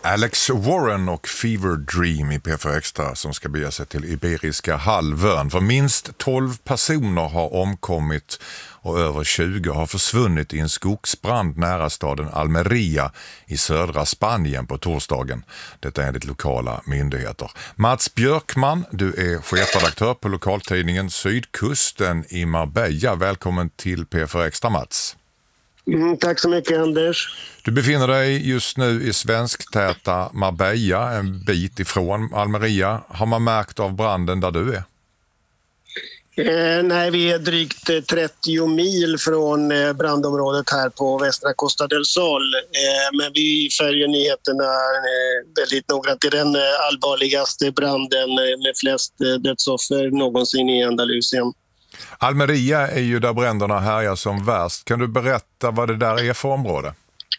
Alex Warren och Fever Dream i P4 Extra som ska bege sig till Iberiska halvön. För minst 12 personer har omkommit och över 20 har försvunnit i en skogsbrand nära staden Almeria i södra Spanien på torsdagen. Detta är enligt lokala myndigheter. Mats Björkman, du är chefredaktör på lokaltidningen Sydkusten i Marbella. Välkommen till P4 Extra, Mats. Tack så mycket, Anders. Du befinner dig just nu i svensktäta Marbella, en bit ifrån Almeria. Har man märkt av branden där du är? Nej, vi är drygt 30 mil från brandområdet här på västra Costa del Sol. Men vi följer nyheterna väldigt noggrant. Det är den allvarligaste branden med flest dödsoffer någonsin i Andalusien. Almeria är ju där bränderna härjar som värst. Kan du berätta vad det där är för område?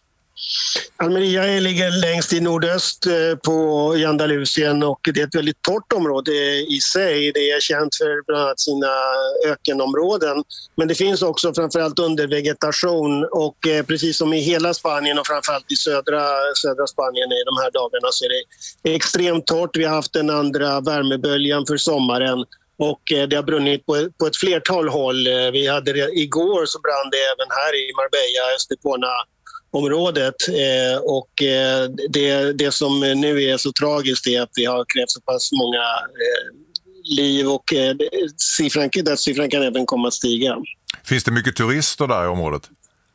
Almeria ligger längst i nordöst i Andalusien och det är ett väldigt torrt område i sig. Det är känt för bland annat sina ökenområden. Men det finns också framförallt undervegetation och precis som i hela Spanien och framförallt i södra Spanien i de här dagarna så är det extremt torrt. Vi har haft den andra värmeböljan för sommaren. Och det har brunnit på ett flertal håll. Vi hade det igår, så brann det även här i Marbella, Estepona-området. Och det som nu är så tragiskt är att vi har krävt så pass många liv och siffran kan även komma att stiga. Finns det mycket turister där i området?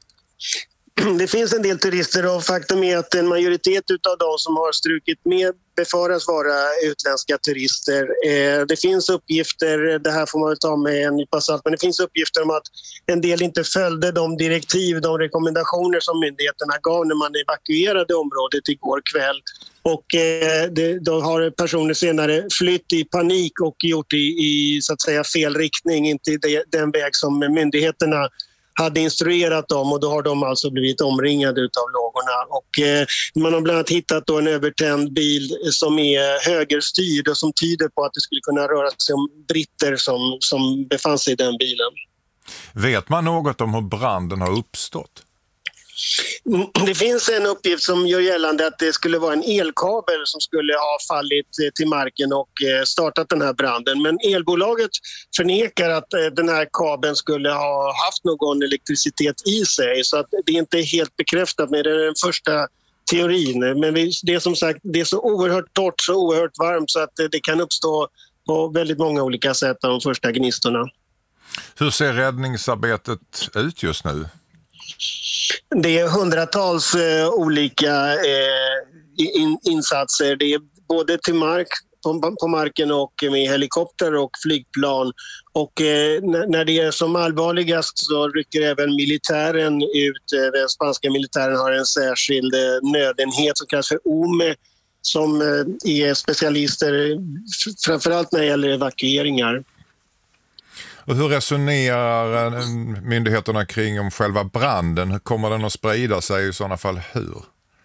Det finns en del turister och faktum är att en majoritet av de som har strukit med befaras vara utländska turister. Det finns uppgifter, det här får man väl ta med en nypa salt, men det finns uppgifter om att en del inte följde de direktiv, de rekommendationer som myndigheterna gav när man evakuerade området igår kväll. Och då har personer senare flytt i panik och gjort i så att säga fel riktning, inte den väg som myndigheterna hade instruerat dem och då har de alltså blivit omringade utav lågorna. Och man har bland annat hittat då en övertänd bil som är högerstyrd och som tyder på att det skulle kunna röra sig om britter som befann sig i den bilen. Vet man något om hur branden har uppstått? Det finns en uppgift som gör gällande att det skulle vara en elkabel som skulle ha fallit till marken och startat den här branden. Men elbolaget förnekar att den här kabeln skulle ha haft någon elektricitet i sig. Så att det är inte helt bekräftat, men det är den första teorin. Men det är som sagt det är så oerhört torrt, så oerhört varmt så att det kan uppstå på väldigt många olika sätt de första gnistorna. Hur ser räddningsarbetet ut just nu? Det är hundratals olika insatser. Det är både till på marken och med helikopter och flygplan. Och när det är som allvarligast så rycker även militären ut. Den spanska militären har en särskild nödenhet som kallas för OME som är specialister framförallt när det gäller evakueringar. Och hur resonerar myndigheterna kring om själva branden? Kommer den att sprida sig i sådana fall hur?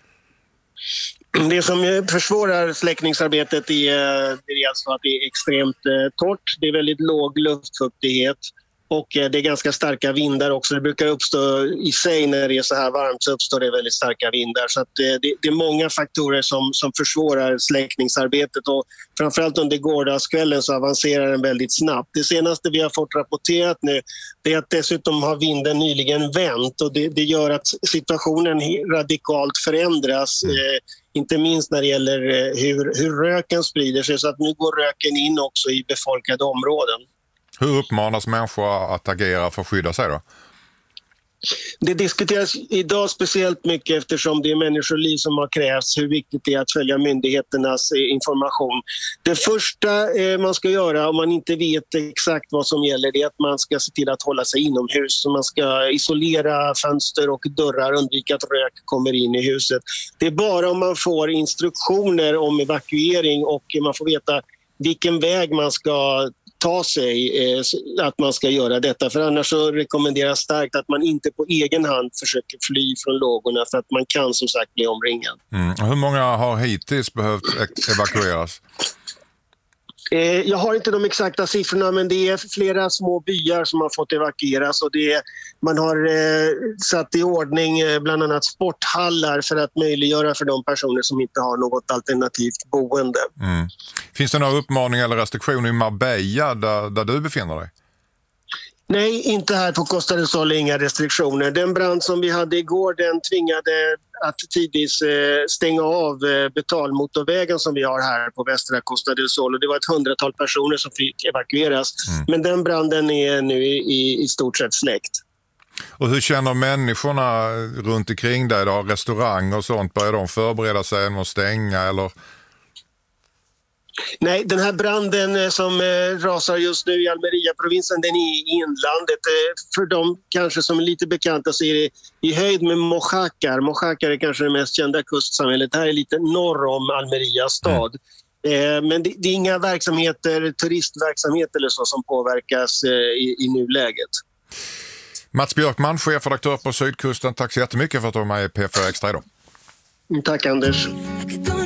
Det som försvårar släckningsarbetet är alltså att det är extremt torrt. Det är väldigt låg luftfuktighet och det är ganska starka vindar också. Det brukar uppstå i sig när det är så här varmt så uppstår det väldigt starka vindar. Så att det är många faktorer som försvårar släckningsarbetet och framförallt under gårdagskvällen så avancerar den väldigt snabbt. Det senaste vi har fått rapporterat nu det är att dessutom har vinden nyligen vänt och det gör att situationen radikalt förändras. Inte minst när det gäller hur röken sprider sig så att nu går röken in också i befolkade områden. Hur uppmanas människor att agera för att skydda sig då? Det diskuteras idag speciellt mycket eftersom det är människoliv som har krävts hur viktigt det är att följa myndigheternas information. Det första man ska göra om man inte vet exakt vad som gäller är att man ska se till att hålla sig inomhus. Så man ska isolera fönster och dörrar, undvika att rök kommer in i huset. Det är bara om man får instruktioner om evakuering och man får veta vilken väg man ska ta sig att man ska göra detta. För annars så rekommenderas starkt att man inte på egen hand försöker fly från lågorna för att man kan som sagt bli omringad. Hur många har hittills behövt evakueras? Jag har inte de exakta siffrorna, men det är flera små byar som har fått evakueras och man har satt i ordning bland annat sporthallar för att möjliggöra för de personer som inte har något alternativt boende. Mm. Finns det några uppmaningar eller restriktioner i Marbella där du befinner dig? Nej, inte här på Costa del Sol, inga restriktioner. Den brand som vi hade igår, den tvingade att tidvis stänga av betalmotorvägen som vi har här på västra Costa del Sol. Och det var ett 100-tal personer som fick evakueras. Men den branden är nu i stort sett släckt. Och hur känner människorna runt omkring dig då? Restaurang och sånt, börjar de förbereda sig med att stänga eller? Nej, den här branden som rasar just nu i Almería-provinsen, den är i inlandet. För de kanske som är lite bekanta så är det i höjd med Mojácar. Mojácar är kanske det mest kända kustsamhället. Det här är lite norr om Almería stad. Men det är inga verksamheter, turistverksamhet eller så som påverkas i nuläget. Mats Björkman, chefredaktör på Sydkusten. Tack så jättemycket för att du var med i P4 Extra idag. Tack Anders.